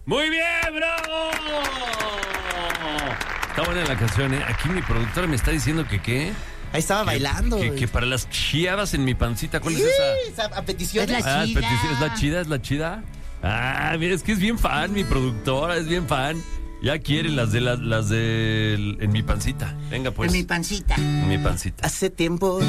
Muy bien, bravo. Está buena la canción, ¿eh? Aquí mi productora me está diciendo que ¿qué? Ahí estaba bailando. Que para las chiadas en mi pancita, ¿cuál es esa? A petición. Es la chida. ¿Es la chida? Ah, mira, es que es bien fan, mi productora, es bien fan. Ya quiere las de en mi pancita. Venga, pues. En mi pancita. En mi pancita. Hace tiempo